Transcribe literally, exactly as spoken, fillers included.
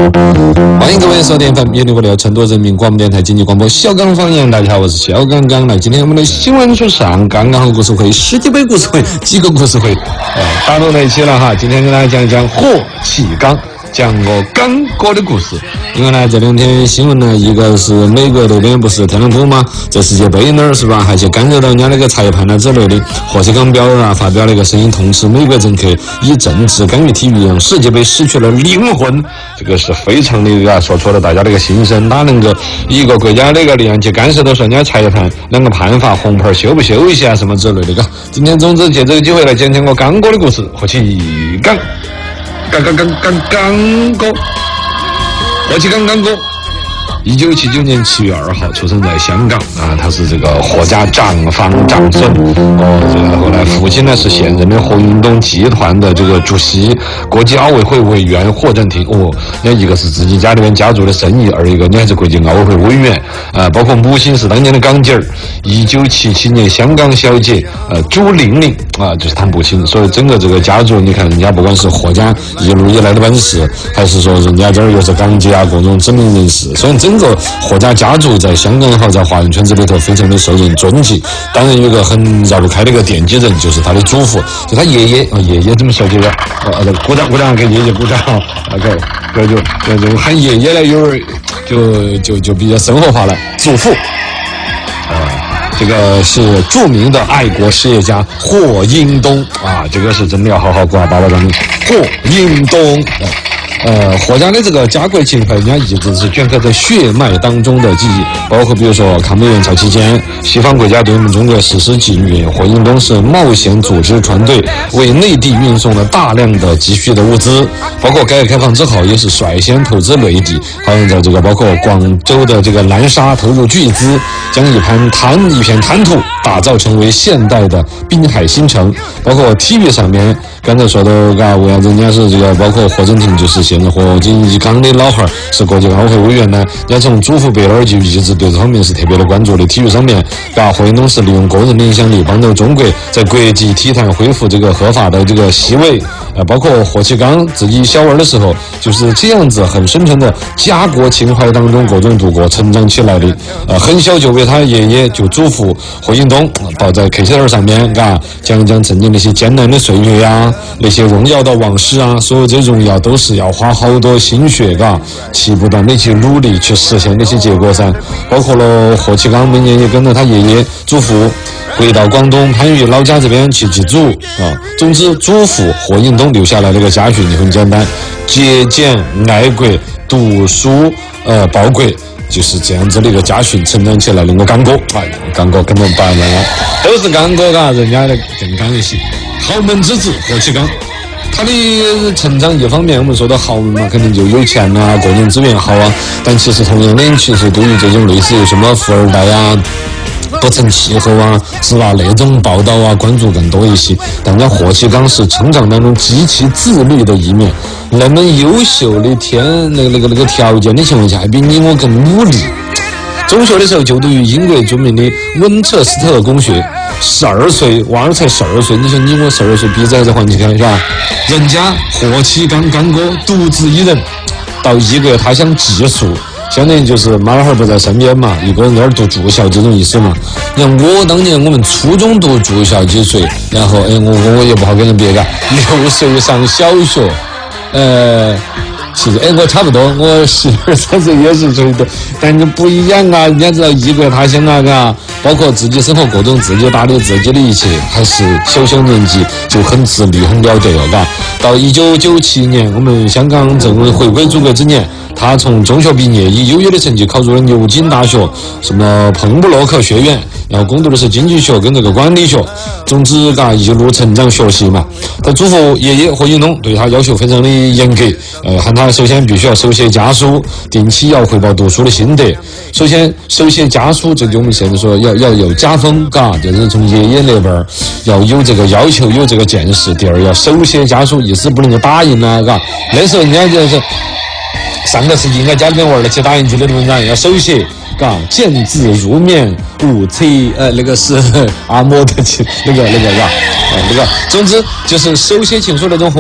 欢迎各位收听 F M 一零五六成都人民广播电台经济广播小刚方言。大家好，我是小刚刚。来，今天我们的新闻说上刚刚好故事会、世界杯故事会、几个故事会，呃，打到在一起了哈。今天跟大家讲一讲霍启刚。讲个刚哥的故事，因为呢这两天新闻呢，一个是美国那边不是特朗普吗？在世界杯那儿是吧，还去干扰到人家那个裁判啊之类的。霍启刚表啊发表了一个声音，痛斥美国政客以政治干预体育，让世界杯失去了灵魂。这个是非常的啊，说出了大家的一个心声。哪能够一个国家的一个力量去干涉到说人家裁判两个判罚红牌休不休息啊什么之类的？个今天总之借这个机会来讲讲我刚哥的故事，霍启刚。刚刚刚刚刚哥，霍启刚刚哥，一九七九年七月二号出生在香港啊，他是这个霍家长房长孙哦，这个后来父亲呢是现任的霍运动集团的这个主席，国际奥委会委员霍震霆哦，那一个是自己家里面家族的生意，而一个呢还是国际奥委会委员啊，包括母亲是当年的港姐儿，一九七七年香港小姐呃朱玲玲啊，就是他母亲，所以整个这个家族，你看人家不管是霍家一路以来的本事，还是说人家这儿又是港姐啊各种知名人士，所以整个霍家家族在香港和在华人圈子里头非常的受人尊敬。当然有个很绕不开的一个奠基人，就是他的祖父，就他爷爷啊，爷爷这么说这个，呃，鼓掌鼓掌给爷爷鼓掌 ，OK， 这就这就喊爷爷了，有点就就就比较生活化了，祖父。这个是著名的爱国事业家霍英东啊，这个是真的要好好挂爸爸张霍英东。呃，霍家的这个家国情怀，人家一直是镌刻在血脉当中的记忆，包括比如说抗美援朝期间，西方国家对我们中国实施禁运，霍英东是冒险组织船队为内地运送了大量的急需的物资，包括改革开放之后，也是率先投资内地，好像在这个包括广州的这个南沙投入巨资，将一盘滩一片滩土打造成为现代的滨海新城，包括体育上面，刚才说到嘎，为啥子人家是这个，包括霍震霆就是现在霍启刚的老汉儿，是国际奥委会委员呢，人家从祖父辈那儿就一直对这方面是特别的关注的。体育上面，嘎，霍英东是利用个人的影响力，帮助中国在国际体坛恢复这个合法的这个席位。呃，包括霍启刚自己小娃的时候，就是这样子很深沉的家国情怀当中各种度过成长起来的。呃，很小就为他爷爷就祖父霍英东抱在客气儿上面，嘎，讲一讲曾经那些艰难的岁月啊，那些荣耀的往事啊，所有这荣耀都是要花好多心血，嘎，去不断的去努力去实现那些结果噻。包括了霍启刚每年也跟着他爷爷祖父回到广东番禺老家这边去祭祖啊。总之，祖父霍英东留下来那个家训就很简单：节俭、爱国、读书、呃，报国。就是这样子的一个家训成长起来的。我刚哥，哎，刚哥跟我们爸妈都是刚哥，嘎，人家的更刚一些。豪门之子霍启刚，他的成长一方面，我们说到豪门嘛，肯定就有钱啊，个人资源好啊。但其实同样的，其实对于这种类似于什么富二代啊、不成气候啊，是吧？那种报道啊，关注更多一些。但人家霍启刚是成长当中极其自律的一面，那么优秀的天那个那个那个条件的情况下，还比你我更努力。中学的时候就读于英国著名的温彻斯特公学，十二岁娃儿才十二岁，你说你我十二岁，鼻子还在还起开是吧？人家霍启刚刚哥独自一人到异国他乡寄宿。相当于就是妈老汉儿不在身边嘛，一个人在那儿读住校这种意思嘛。你看我当年我们初中读住校几岁，然后哎我我也不好跟人别个，六岁上小学，呃，其实哎我差不多，我十二三岁也是岁的，但就不一样啊，人家知道异国他乡啊，嘎，包括自己生活各种自己打理自己的一切，还是小小年纪就很自律很了得了，嘎。到一九九七年，我们香港正式回归祖国之年。他从中学毕业，以优异的成绩考入了牛津大学，什么彭布洛克学院，然后攻读的是经济学跟这个管理学。总之，嘎一路成长学习嘛。他祖父爷爷霍英东对他要求非常的严格，呃，喊他首先必须要手写家书，定期要汇报读书的心得。首先，手写家书，这就我们现在说要要有家风，嘎，就是从爷爷那边儿要有这个要求，有这个见识。第二，要手写家书，意思不能够打印啊，嘎。那时候人家就是。上个世纪应该家里面玩得起打印机的文章，要手写，嘎，见字如面，无测呃那个是阿嬷的那个那个嘎，呃那个，总之就是手写情书那种